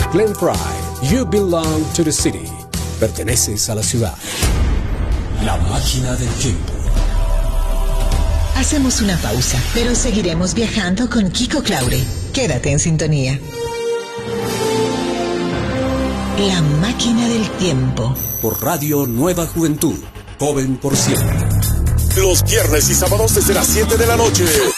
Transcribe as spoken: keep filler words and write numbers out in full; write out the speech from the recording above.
Glenn Fry, You Belong to the City. Perteneces a la ciudad. La máquina del tiempo. Hacemos una pausa, pero seguiremos viajando con Kiko Claure. Quédate en sintonía. La máquina del tiempo. Por Radio Nueva Juventud. Joven por siempre. Los viernes y sábados desde las siete de la noche.